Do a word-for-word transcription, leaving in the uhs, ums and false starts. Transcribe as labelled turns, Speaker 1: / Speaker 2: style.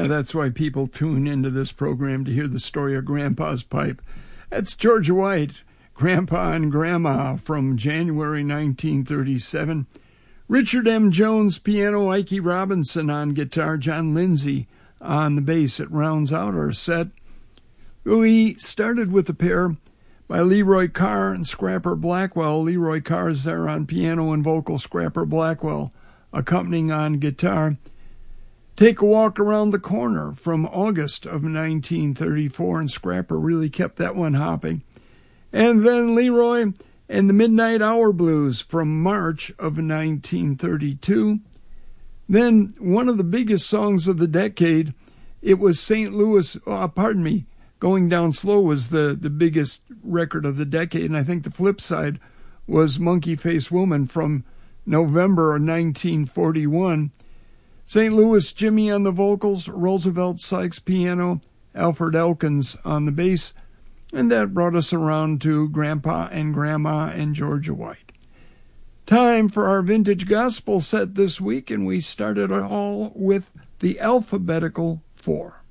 Speaker 1: Yeah, that's why people tune into this program to hear the story of Grandpa's pipe. That's Georgia White, Grandpa and Grandma from January nineteen thirty-seven. Richard M. Jones, piano, Ikey Robinson on guitar, John Lindsay on the bass. It rounds out our set. We started with a pair by Leroy Carr and Scrapper Blackwell. Leroy Carr is there on piano and vocal, Scrapper Blackwell accompanying on guitar. Take a Walk Around the Corner from August of nineteen thirty-four, and Scrapper really kept that one hopping. And then Leroy and the Midnight Hour Blues from March of nineteen thirty-two. Then one of the biggest songs of the decade, it was Saint Louis, oh, pardon me, Going Down Slow was the, the biggest record of the decade, and I think the flip side was Monkey Face Woman from November of nineteen forty-one. Saint Louis Jimmy on the vocals, Roosevelt Sykes piano, Alfred Elkins on the bass, and that brought us around to Grandpa and Grandma and Georgia White. Time for our vintage gospel set this week, and we started it all with the Alphabetical Four.